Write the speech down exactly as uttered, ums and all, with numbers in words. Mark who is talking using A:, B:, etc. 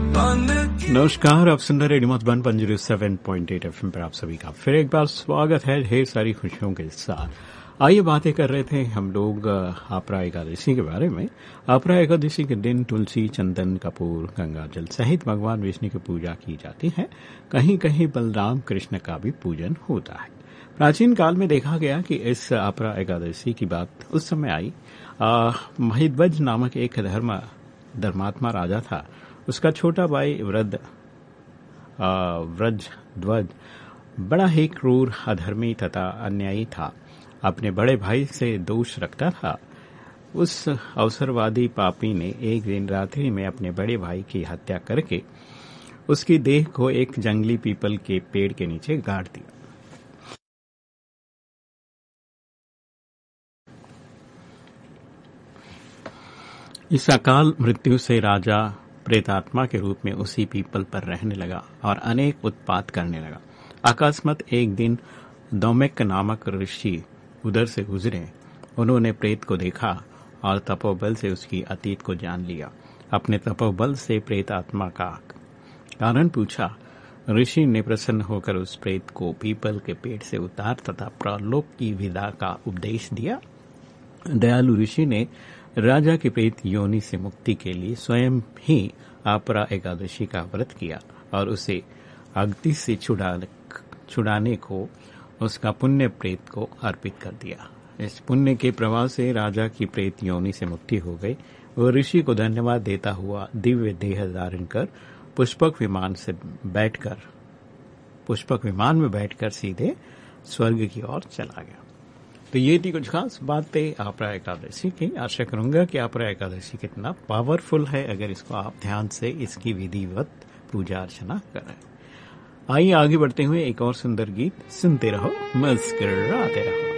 A: नमस्कार, आप सुन रहे radio Madhuban one zero seven point eight FM पर आप सभी का फिर एक बार स्वागत है ढेर सारी खुशियों के साथ। आइए बातें कर रहे थे हम लोग आपरा एकादशी के बारे में। आपरा एकादशी के दिन तुलसी, चंदन, कपूर, गंगा जल सहित भगवान विष्णु की पूजा की जाती है। कहीं कहीं बलराम कृष्ण का भी पूजन होता है। प्राचीन काल में देखा गया कि इस आपरा एकादशी की बात उस समय आई। महिध्वज नामक एक धर्म धर्मात्मा राजा था। उसका छोटा भाई वृद्ध व्रजध्वज बड़ा ही क्रूर, अधर्मी तथा अन्यायी था। अपने बड़े भाई से दोष रखता था। उस अवसरवादी पापी ने एक दिन रात्रि में अपने बड़े भाई की हत्या करके उसकी देह को एक जंगली पीपल के पेड़ के नीचे गाड़ दिया। इस अकाल मृत्यु से राजा प्रेतात्मा के रूप में उसी पीपल पर रहने लगा और अनेक उत्पात करने लगा। अकस्मात एक दिन दौमेक नामक ऋषि उधर से गुजरे। उन्होंने प्रेत को देखा और तपोबल से उसकी अतीत को जान लिया। अपने तपोबल से प्रेत आत्मा का कारण पूछा। ऋषि ने प्रसन्न होकर उस प्रेत को पीपल के पेड़ से उतार तथा प्रलोक की विदा का उपदेश दिया। दयालु ऋषि ने राजा की प्रेत योनि से मुक्ति के लिए स्वयं ही आपरा एकादशी का व्रत किया और उसे अग्नि से छुड़ाने, छुड़ाने को उसका पुण्य प्रेत को अर्पित कर दिया। इस पुण्य के प्रभाव से राजा की प्रेत योनि से मुक्ति हो गई। वो ऋषि को धन्यवाद देता हुआ दिव्य देह धारण कर पुष्पक विमान से बैठकर पुष्पक विमान में बैठकर सीधे स्वर्ग की ओर चला गया। तो ये थी कुछ खास बातें आपरा एकादशी की। आशा करूंगा कि आपरा एकादशी कितना पावरफुल है अगर इसको आप ध्यान से इसकी विधिवत पूजा अर्चना करें। आइए आगे बढ़ते हुए एक और सुंदर गीत सुनते रहो, मुस्कुराते रहो।